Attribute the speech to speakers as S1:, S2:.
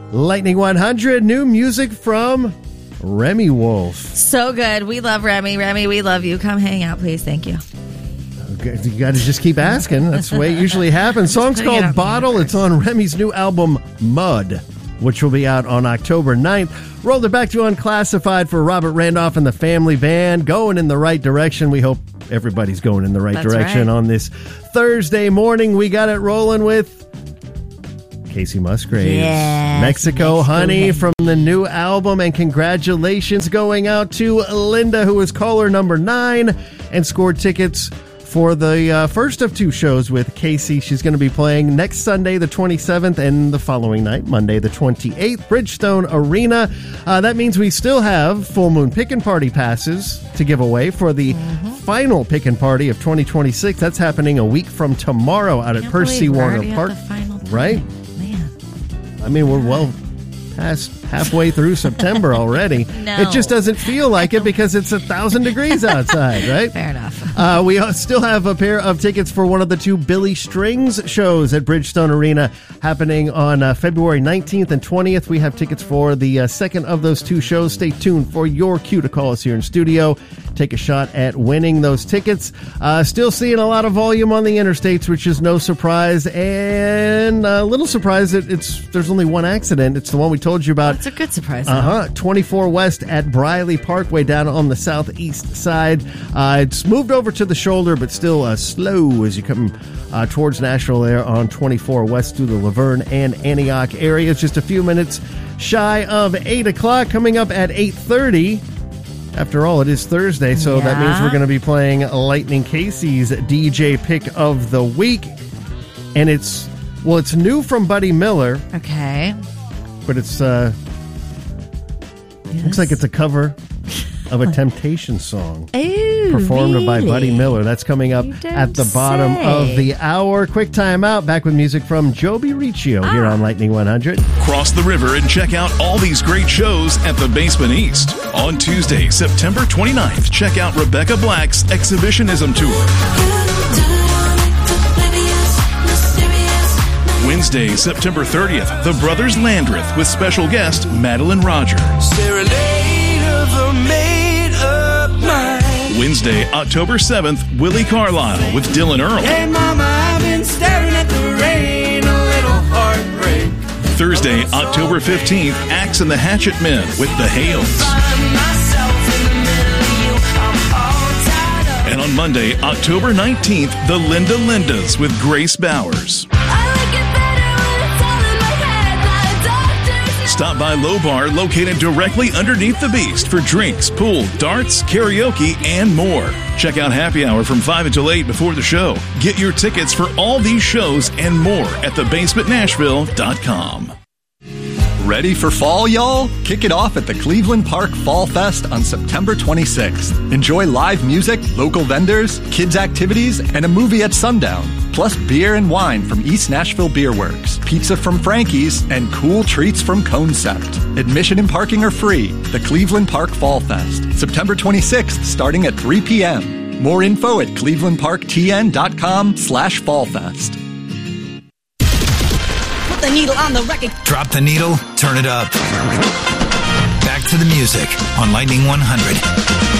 S1: Lightning 100, new music from Remi Wolf.
S2: So good. We love Remi. Remi, we love you. Come hang out, please. Thank you.
S1: Okay, you got to just keep asking. That's the way it usually happens. Song's called Bottle. It's on Remi's new album, Mud, which will be out on October 9th. Rolled it back to Unclassified for Robert Randolph and the Family Band. Going in the right direction. We hope everybody's going in the right direction on this Thursday morning. We got it rolling with Casey Musgraves.
S2: Yes,
S1: Mexico Honey from the new album. And congratulations going out to Linda, who was caller number 9 and scored tickets for the first of 2 shows with Casey. She's going to be playing next Sunday, the 27th, and the following night, Monday, the 28th, Bridgestone Arena. That means we still have Full Moon Pickin' Party passes to give away for the final Pickin' Party of 2026. That's happening a week from tomorrow out at Percy Warner Park. Right?
S2: Man.
S1: I mean, we're well past halfway through September already.
S2: No.
S1: It just doesn't feel like it because it's 1,000 degrees outside, right?
S2: Fair enough.
S1: We still have a pair of tickets for one of the 2 Billy Strings shows at Bridgestone Arena happening on February 19th and 20th. We have tickets for the second of those 2 shows. Stay tuned for your cue to call us here in studio. Take a shot at winning those tickets. Still seeing a lot of volume on the interstates, which is no surprise, and a little surprise that there's only one accident. It's the one we told you about.
S2: It's a good surprise.
S1: 24 West at Briley Parkway down on the southeast side. It's moved over to the shoulder, but still slow as you come towards Nashville there on 24 West through the Laverne and Antioch areas. Just a few minutes shy of 8 o'clock. Coming up at 8:30. After all, it is Thursday, so that means we're going to be playing Lightning Casey's DJ Pick of the Week. And it's new from Buddy Miller.
S2: Okay.
S1: But it's looks like it's a cover of a Temptation song.
S2: Ooh,
S1: performed by Buddy Miller. That's coming up at the bottom of the hour. Quick time out. Back with music from Joby Riccio here on Lightning 100.
S3: Cross the river and check out all these great shows at the Basement East. On Tuesday, September 29th, check out Rebecca Black's Exhibitionism Tour. Wednesday, September 30th, The Brothers Landreth with special guest Madeline Roger. Wednesday, October 7th, Willie Carlisle with Dylan Earl.
S4: Hey mama, I've been staring at the rain, a little heartbreak.
S3: Thursday, October 15th, Axe and the Hatchet Men with The Hales. And on Monday, October 19th, The Linda Lindas with Grace Bowers. Stop by Low Bar, located directly underneath the Beast, for drinks, pool, darts, karaoke, and more. Check out Happy Hour from 5 until 8 before the show. Get your tickets for all these shows and more at thebasementnashville.com.
S5: Ready for fall, y'all? Kick it off at the Cleveland Park Fall Fest on September 26th. Enjoy live music, local vendors, kids' activities, and a movie at sundown. Plus beer and wine from East Nashville Beer Works, pizza from Frankie's, and cool treats from Concept. Admission and parking are free. The Cleveland Park Fall Fest, September 26th, starting at 3 p.m. More info at clevelandparktn.com/fallfest.
S6: The needle on the record.
S7: Drop the needle, turn it up. Back to the music on Lightning 100.